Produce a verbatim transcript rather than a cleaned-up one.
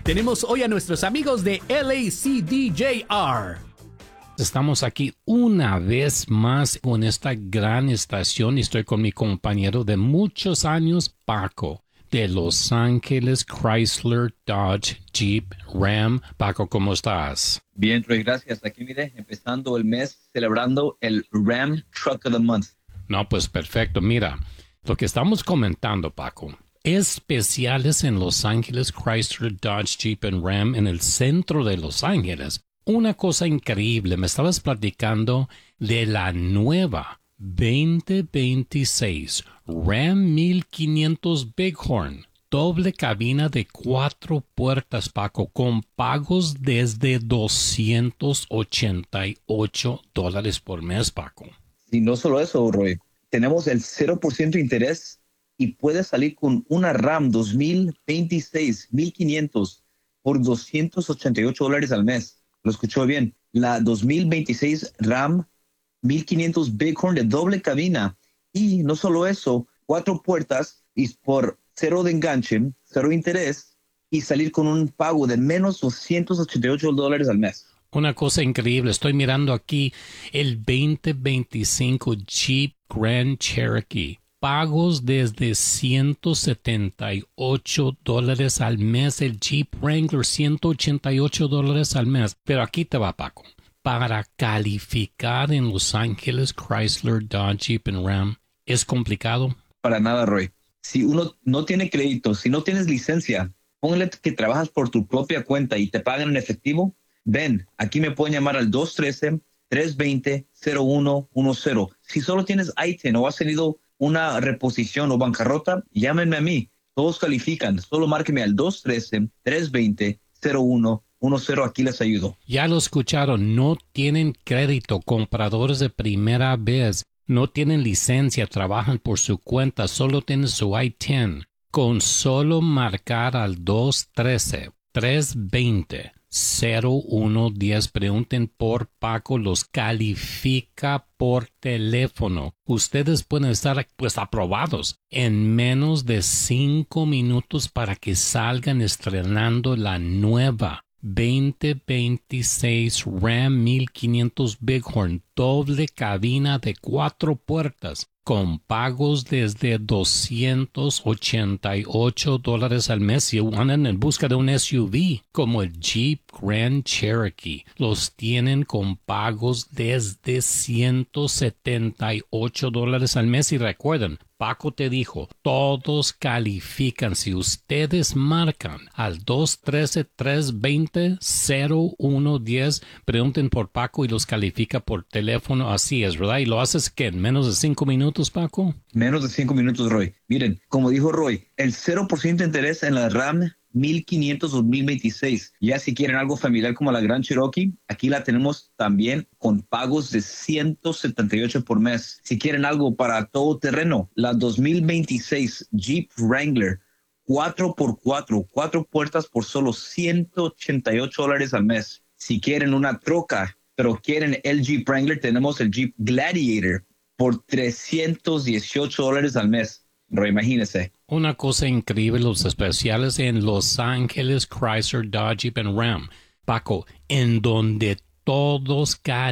Tenemos hoy a nuestros amigos de L A C D J R. Estamos aquí una vez más con esta gran estación y estoy con mi compañero de muchos años, Paco, de Los Ángeles Chrysler Dodge Jeep Ram. Paco, ¿cómo estás? Bien, Troy, gracias. Aquí, mire, empezando el mes celebrando el Ram Truck of the Month. No, pues perfecto. Mira, lo que estamos comentando, Paco, especiales en Los Ángeles Chrysler Dodge Jeep and Ram en el centro de Los Ángeles. Una cosa increíble, me estabas platicando de la nueva veinte veintiséis Ram mil quinientos Bighorn, doble cabina de cuatro puertas, Paco, con pagos desde doscientos ochenta y ocho dólares por mes, Paco. Y no solo eso, Roy, tenemos el cero por ciento de interés y puedes salir con una Ram dos mil veintiséis mil quinientos por doscientos ochenta y ocho dólares al mes. Lo escuchó bien. La dos mil veintiséis Ram mil quinientos Bighorn de doble cabina. Y no solo eso, cuatro puertas y por cero de enganche, cero interés y salir con un pago de menos doscientos ochenta y ocho dólares al mes. Una cosa increíble, estoy mirando aquí el veinte veinticinco Jeep Grand Cherokee. Pagos desde ciento setenta y ocho dólares al mes. El Jeep Wrangler, ciento ochenta y ocho dólares al mes. Pero aquí te va, Paco. Para calificar en Los Ángeles Chrysler Dodge Jeep and Ram, ¿es complicado? Para nada, Roy. Si uno no tiene crédito, si no tienes licencia, póngale que trabajas por tu propia cuenta y te pagan en efectivo. Ven, aquí me pueden llamar al dos uno tres, tres dos cero, cero uno uno cero. Si solo tienes I T I N o has tenido una reposición o bancarrota, llámenme a mí. Todos califican. Solo márqueme al dos uno tres, tres dos cero, cero uno uno cero. Aquí les ayudo. Ya lo escucharon. No tienen crédito. Compradores de primera vez. No tienen licencia. Trabajan por su cuenta. Solo tienen su I T I N. Con solo marcar al dos uno tres, tres dos cero, cero uno uno cero. Pregunten por Paco, los califica por teléfono. Ustedes pueden estar pues aprobados en menos de cinco minutos para que salgan estrenando la nueva veinte veintiséis Ram mil quinientos Bighorn, doble cabina de cuatro puertas, con pagos desde doscientos ochenta y ocho dólares al mes si andan en busca de un S U V como el Jeep Grand Cherokee. Los tienen con pagos desde ciento setenta y ocho dólares al mes y recuerden, Paco te dijo, todos califican. Si ustedes marcan al dos uno tres, tres dos cero, cero uno uno cero, pregunten por Paco y los califica por teléfono. Así es, ¿verdad? ¿Y lo haces qué? ¿En menos de cinco minutos, Paco? Menos de cinco minutos, Roy. Miren, como dijo Roy, el cero por ciento de interés en la Ram mil quinientos dos mil veintiséis. Ya si quieren algo familiar como la Grand Cherokee, aquí la tenemos también con pagos de ciento setenta y ocho por mes. Si quieren algo para todo terreno, la dos mil veintiséis Jeep Wrangler cuatro por cuatro, cuatro puertas por solo ciento ochenta y ocho dólares al mes. Si quieren una troca, pero quieren el Jeep Wrangler, tenemos el Jeep Gladiator por trescientos dieciocho dólares al mes. Pero imagínese. Una cosa increíble, los especiales en Los Ángeles Chrysler Dodge Jeep and Ram. Paco, en donde todos